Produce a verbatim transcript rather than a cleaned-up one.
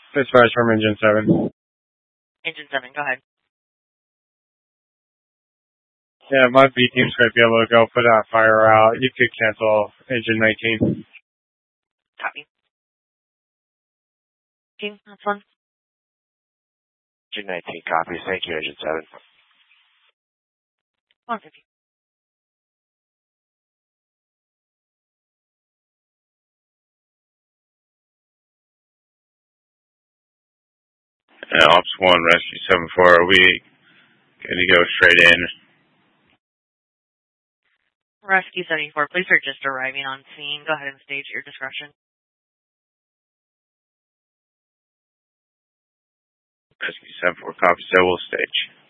Dispatch from Engine seven. Engine seven, go ahead. Yeah, my B team's going to be able to go put that fire out. You could cancel Engine nineteen. Copy. Team, that's one. Engine nineteen copies. Thank you, Engine seven. one fifty. Uh, Ops one, Rescue seven four, are we going to go straight in? Rescue seventy-four, police are just arriving on scene. Go ahead and stage at your discretion. Rescue seven four, copy, so we'll stage.